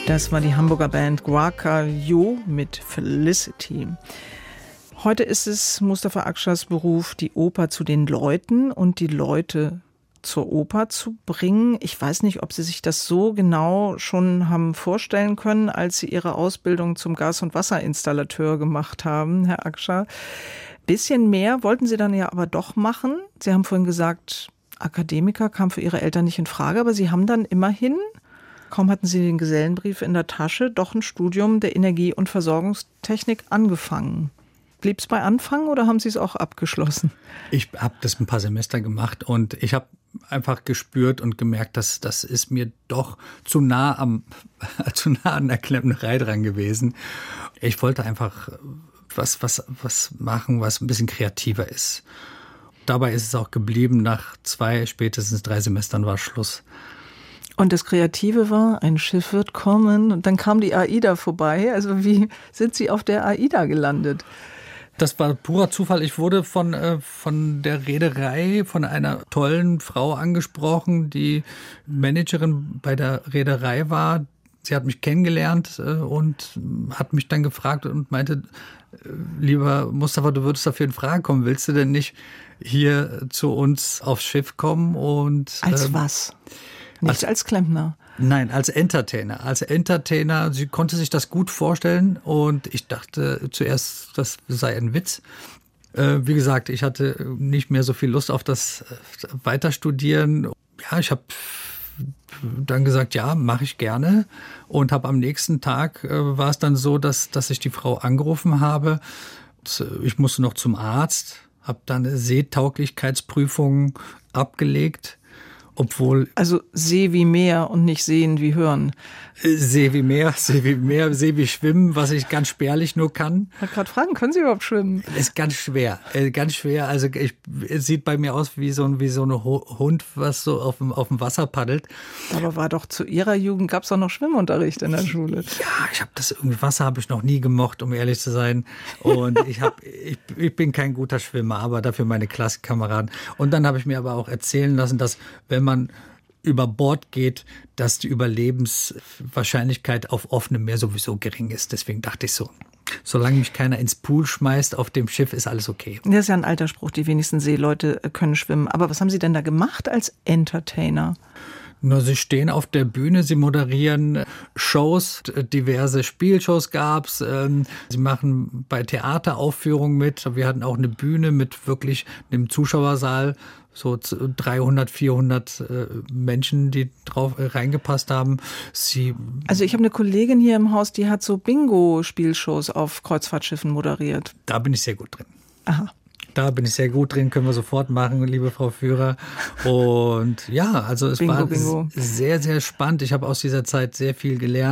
Das war die Hamburger Band Guaca-Yo mit Felicity. Heute ist es Mustafa Akçars Beruf, die Oper zu den Leuten und die Leute zur Oper zu bringen. Ich weiß nicht, ob Sie sich das so genau schon haben vorstellen können, als Sie Ihre Ausbildung zum Gas- und Wasserinstallateur gemacht haben, Herr Akçar. Bisschen mehr wollten Sie dann ja aber doch machen. Sie haben vorhin gesagt, Akademiker kam für Ihre Eltern nicht in Frage, aber Sie haben dann immerhin, kaum hatten Sie den Gesellenbrief in der Tasche, doch ein Studium der Energie- und Versorgungstechnik angefangen. Blieb es bei Anfang oder haben Sie es auch abgeschlossen? Ich habe das ein paar Semester gemacht und ich habe einfach gespürt und gemerkt, dass das ist mir doch zu nah an der Klempnerei dran gewesen. Ich wollte einfach was machen, was ein bisschen kreativer ist. Dabei ist es auch geblieben. Nach 2, spätestens 3 Semestern war Schluss. Und das Kreative war, ein Schiff wird kommen und dann kam die AIDA vorbei. Also wie sind Sie auf der AIDA gelandet? Das war purer Zufall. Ich wurde von der Reederei, von einer tollen Frau angesprochen, die Managerin bei der Reederei war. Sie hat mich kennengelernt und hat mich dann gefragt und meinte, lieber Mustafa, du würdest dafür in Frage kommen. Willst du denn nicht hier zu uns aufs Schiff kommen? Und als was? Nicht als Klempner? Nein, als Entertainer. Als Entertainer, sie konnte sich das gut vorstellen und ich dachte zuerst, das sei ein Witz. Wie gesagt, ich hatte nicht mehr so viel Lust auf das Weiterstudieren. Ja, ich habe dann gesagt, ja, mache ich gerne. Und habe am nächsten Tag war es dann so, dass ich die Frau angerufen habe. Ich musste noch zum Arzt, habe dann eine Sehtauglichkeitsprüfung abgelegt. Obwohl. Also seh wie Meer und nicht sehen wie hören. Seh wie Meer, seh wie Schwimmen, was ich ganz spärlich nur kann. Ich wollte gerade fragen, können Sie überhaupt schwimmen? Ist ganz schwer, ganz schwer. Also es sieht bei mir aus wie so ein Hund, was so auf dem Wasser paddelt. Aber war doch zu Ihrer Jugend, gab es doch noch Schwimmunterricht in der Schule. Ja, Wasser habe ich noch nie gemocht, um ehrlich zu sein. Und ich bin kein guter Schwimmer, aber dafür meine Klassenkameraden. Und dann habe ich mir aber auch erzählen lassen, dass wenn man über Bord geht, dass die Überlebenswahrscheinlichkeit auf offenem Meer sowieso gering ist. Deswegen dachte ich so, solange mich keiner ins Pool schmeißt auf dem Schiff, ist alles okay. Das ist ja ein alter Spruch, die wenigsten Seeleute können schwimmen. Aber was haben Sie denn da gemacht als Entertainer? Na, Sie stehen auf der Bühne, Sie moderieren Shows, diverse Spielshows gab's. Sie machen bei Theateraufführungen mit. Wir hatten auch eine Bühne mit wirklich einem Zuschauersaal, so 300, 400 Menschen, die drauf reingepasst haben. Also ich habe eine Kollegin hier im Haus, die hat so Bingo-Spielshows auf Kreuzfahrtschiffen moderiert. Da bin ich sehr gut drin. Aha. Da bin ich sehr gut drin, können wir sofort machen, liebe Frau Führer. Und ja, also es war sehr, sehr spannend. Ich habe aus dieser Zeit sehr viel gelernt.